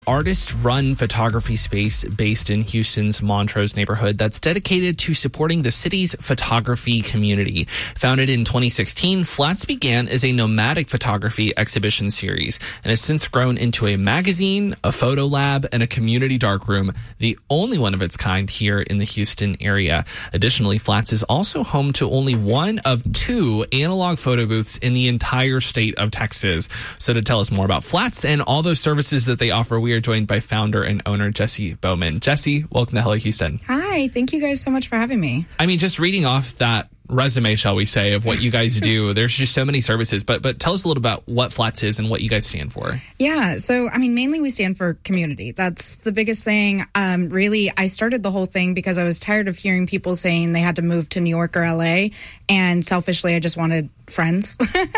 artist-run photography space based in Houston's Montrose neighborhood that's dedicated to supporting the city's photography community. Founded in 2016, Flats began as a nomadic photography exhibition series and has since grown into a magazine, a photo lab, and a community darkroom, the only one of its kind here in the Houston area. Additionally, Flats is also home to only one of two analog photo booths in the entire state of Texas. So to tell us more about Flats and all those services that they offer, we are joined by founder and owner Jesse Bowman. Jesse, welcome to Hello Houston. Hi, thank you guys so much for having me. I mean, just reading off that resume, shall we say, of what you guys do, there's just so many services, but tell us a little about what Flats is and what you guys stand for. Yeah, so I mean, mainly we stand for community. That's the biggest thing. Really, I started the whole thing because I was tired of hearing people saying they had to move to New York or LA, and selfishly, I just wanted friends.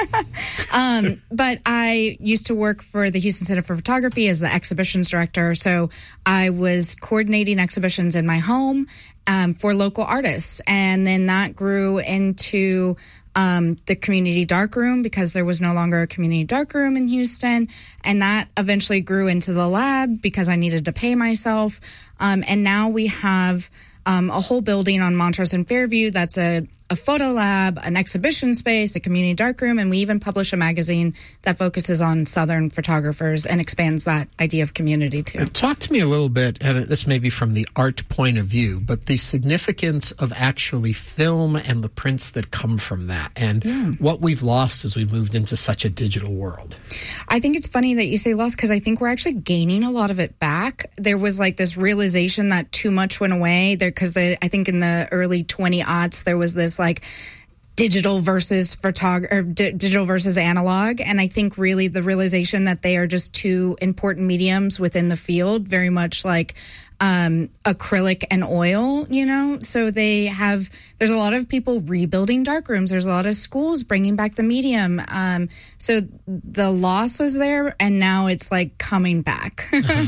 But I used to work for the Houston Center for Photography as the exhibitions director, so I was coordinating exhibitions in my home for local artists, and then that grew into the community darkroom because there was no longer a community darkroom in Houston, and that eventually grew into the lab because I needed to pay myself, and now we have a whole building on Montrose and Fairview that's a photo lab, an exhibition space, a community darkroom, and we even publish a magazine that focuses on Southern photographers and expands that idea of community too. Talk to me a little bit, and this may be from the art point of view, but the significance of actually film and the prints that come from that, and what we've lost as we moved into such a digital world. I think it's funny that you say lost because I think we're actually gaining a lot of it back. There was like this realization that too much went away there because I think in the early 2000s there was this like digital versus digital versus analog, and I think really the realization that they are just two important mediums within the field, very much like acrylic and oil, you know. So there's a lot of people rebuilding darkrooms. There's a lot of schools bringing back the medium. So the loss was there, and now it's like coming back.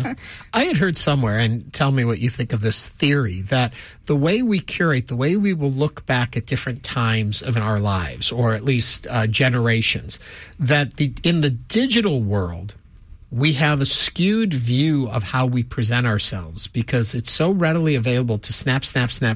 I had heard somewhere, and tell me what you think of this theory, that the way we curate, the way we will look back at different times of our lives, or at least generations, that in the digital world, we have a skewed view of how we present ourselves because it's so readily available to snap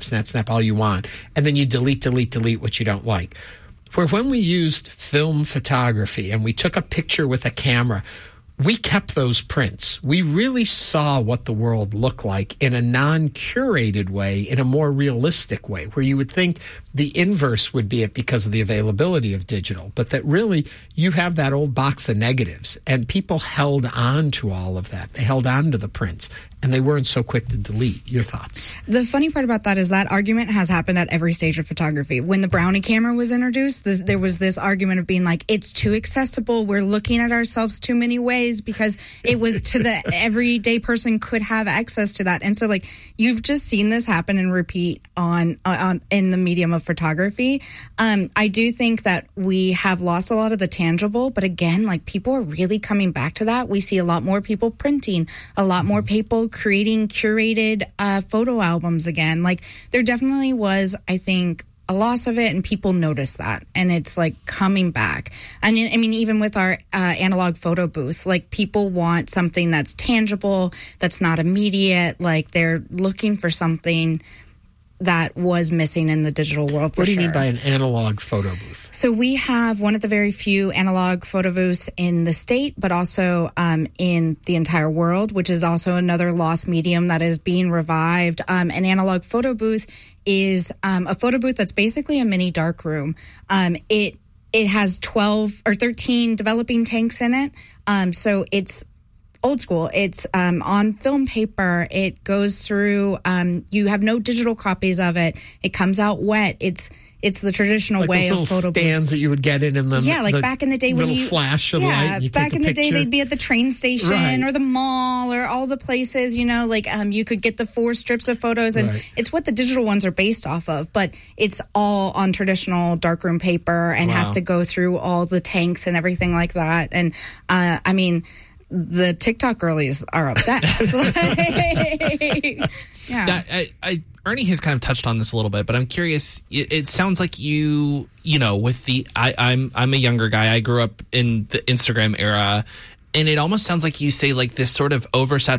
all you want, and then you delete what you don't like. Where when we used film photography and we took a picture with a camera, we kept those prints. We really saw what the world looked like in a non-curated way, in a more realistic way, where you would think the inverse would be it because of the availability of digital, but that really you have that old box of negatives, and people held on to all of that. They held on to the prints, and they weren't so quick to delete. Your thoughts? The funny part about that is that argument has happened at every stage of photography. When the Brownie camera was introduced, there was this argument of being like, it's too accessible. We're looking at ourselves too many ways because it was to the everyday person could have access to that. And so like you've just seen this happen and repeat on in the medium of photography. I do think that we have lost a lot of the tangible, but again, like people are really coming back to that. We see a lot more people printing, a lot more people creating curated photo albums again. Like there definitely was, I think, a loss of it, and people notice that, and it's like coming back. And I mean, even with our analog photo booth, like people want something that's tangible, that's not immediate. Like they're looking for something that was missing in the digital world. What do you mean by an analog photo booth? So we have one of the very few analog photo booths in the state, but also in the entire world, which is also another lost medium that is being revived. An analog photo booth is a photo booth that's basically a mini darkroom. It has 12 or 13 developing tanks in it. So it's old school. It's on film paper. It goes through, you have no digital copies of it. It comes out wet. It's the traditional like way those of photo little stands booths that you would get in them. Yeah, like back in the day when little flash of light. And you back take in the day picture. they'd be at the train station or the mall or all the places, you know, like you could get the 4 strips of photos, and it's what the digital ones are based off of, but it's all on traditional darkroom paper and has to go through all the tanks and everything like that. And I mean, the TikTok girlies are obsessed. Ernie has kind of touched on this a little bit, but I'm curious. It sounds like you know, with the I'm a younger guy. I grew up in the Instagram era, And it almost sounds like you say like this sort of oversaturation